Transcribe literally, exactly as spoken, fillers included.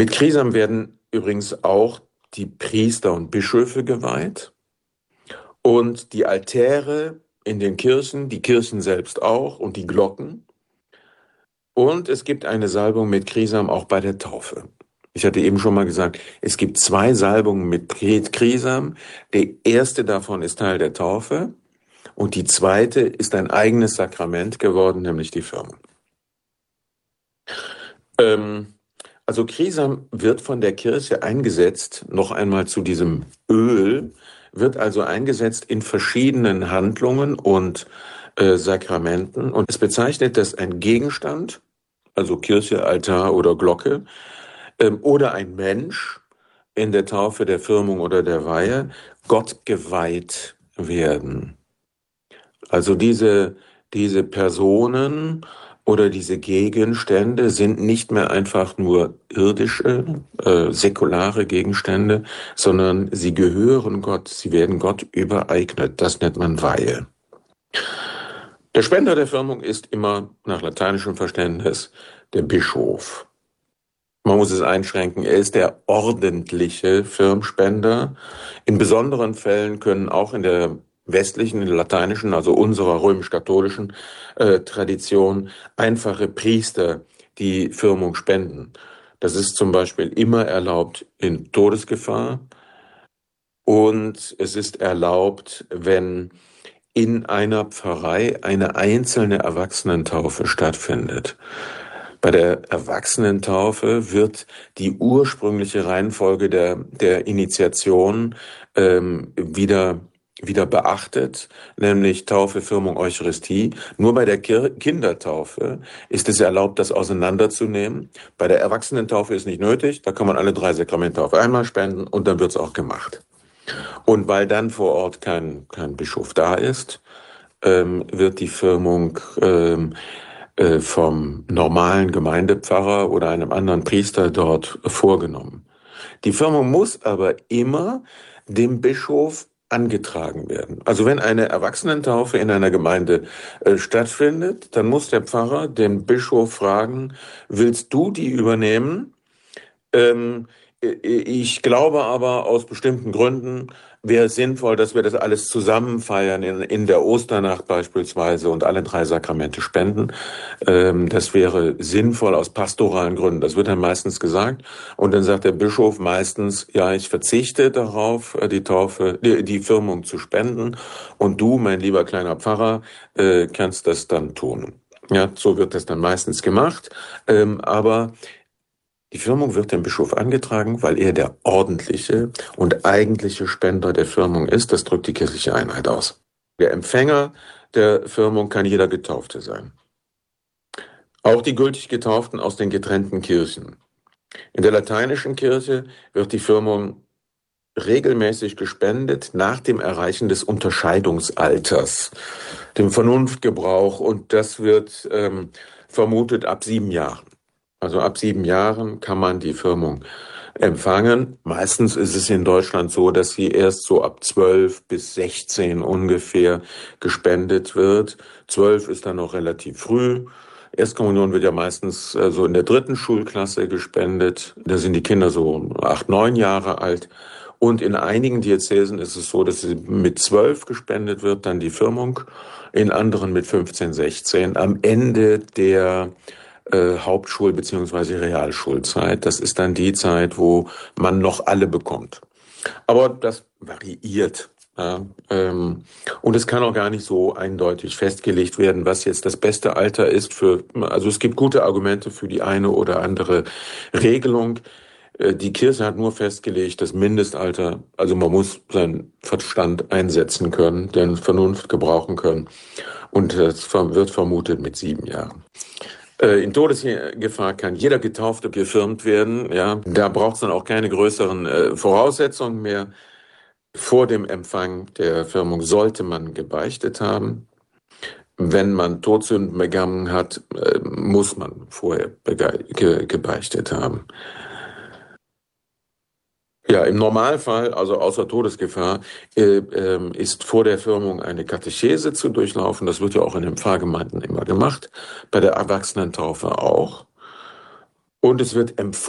Mit Krisam werden übrigens auch die Priester und Bischöfe geweiht und die Altäre in den Kirchen, die Kirchen selbst auch und die Glocken. Und es gibt eine Salbung mit Krisam auch bei der Taufe. Ich hatte eben schon mal gesagt, es gibt zwei Salbungen mit Krisam. Der erste davon ist Teil der Taufe und die zweite ist ein eigenes Sakrament geworden, nämlich die Firmung. Ähm, also Krisam wird von der Kirche eingesetzt, noch einmal zu diesem Öl, wird also eingesetzt in verschiedenen Handlungen und äh, Sakramenten. Und es bezeichnet, dass ein Gegenstand, also Kirche, Altar oder Glocke, ähm, oder ein Mensch in der Taufe, der Firmung oder der Weihe Gott geweiht werden. Also diese, diese Personen oder diese Gegenstände sind nicht mehr einfach nur irdische, äh, säkulare Gegenstände, sondern sie gehören Gott, sie werden Gott übereignet. Das nennt man Weihe. Der Spender der Firmung ist immer nach lateinischem Verständnis der Bischof. Man muss es einschränken, er ist der ordentliche Firmspender. In besonderen Fällen können auch in der westlichen, in der lateinischen, also unserer römisch-katholischen äh, Tradition einfache Priester die Firmung spenden. Das ist zum Beispiel immer erlaubt in Todesgefahr und es ist erlaubt, wenn in einer Pfarrei eine einzelne Erwachsenentaufe stattfindet. Bei der Erwachsenentaufe wird die ursprüngliche Reihenfolge der, der Initiation ähm, wieder, wieder beachtet, nämlich Taufe, Firmung, Eucharistie. Nur bei der Kir- Kindertaufe ist es erlaubt, das auseinanderzunehmen. Bei der Erwachsenentaufe ist nicht nötig, da kann man alle drei Sakramente auf einmal spenden und dann wird es auch gemacht. Und weil dann vor Ort kein, kein Bischof da ist, ähm, wird die Firmung ähm, vom normalen Gemeindepfarrer oder einem anderen Priester dort vorgenommen. Die Firmung muss aber immer dem Bischof angetragen werden. Also wenn eine Erwachsenentaufe in einer Gemeinde äh, stattfindet, dann muss der Pfarrer den Bischof fragen, willst du die übernehmen? Ähm, ich glaube aber, aus bestimmten Gründen wäre es sinnvoll, dass wir das alles zusammen feiern, in, in der Osternacht beispielsweise und alle drei Sakramente spenden. Ähm, das wäre sinnvoll aus pastoralen Gründen. Das wird dann meistens gesagt. Und dann sagt der Bischof meistens, ja, ich verzichte darauf, die Taufe, die, die Firmung zu spenden. Und du, mein lieber kleiner Pfarrer, äh, kannst das dann tun. Ja, so wird das dann meistens gemacht. Ähm, aber die Firmung wird dem Bischof angetragen, weil er der ordentliche und eigentliche Spender der Firmung ist. Das drückt die kirchliche Einheit aus. Der Empfänger der Firmung kann jeder Getaufte sein. Auch die gültig Getauften aus den getrennten Kirchen. In der lateinischen Kirche wird die Firmung regelmäßig gespendet nach dem Erreichen des Unterscheidungsalters, dem Vernunftgebrauch, und das wird ähm, vermutet ab sieben Jahren. Also ab sieben Jahren kann man die Firmung empfangen. Meistens ist es in Deutschland so, dass sie erst so ab zwölf bis sechzehn ungefähr gespendet wird. zwölf ist dann noch relativ früh. Erstkommunion wird ja meistens äh, so in der dritten Schulklasse gespendet. Da sind die Kinder so acht, neun Jahre alt. Und in einigen Diözesen ist es so, dass sie mit zwölf gespendet wird, dann die Firmung. In anderen mit fünfzehn, sechzehn. Am Ende der Äh, Hauptschul- bzw. Realschulzeit. Das ist dann die Zeit, wo man noch alle bekommt. Aber das variiert. Ja, ähm, und es kann auch gar nicht so eindeutig festgelegt werden, was jetzt das beste Alter ist für, also es gibt gute Argumente für die eine oder andere Regelung. Äh, die Kirche hat nur festgelegt, das Mindestalter, also man muss seinen Verstand einsetzen können, den Vernunft gebrauchen können. Und das wird vermutet mit sieben Jahren. In Todesgefahr kann jeder Getaufte gefirmt werden. Ja, da braucht es dann auch keine größeren äh, Voraussetzungen mehr. Vor dem Empfang der Firmung sollte man gebeichtet haben. Wenn man Todsünden begangen hat, äh, muss man vorher bege- ge- gebeichtet haben. Ja, im Normalfall, also außer Todesgefahr, äh, äh, ist vor der Firmung eine Katechese zu durchlaufen. Das wird ja auch in den Pfarrgemeinden immer gemacht, bei der Erwachsenentaufe auch. Und es wird empfohlen,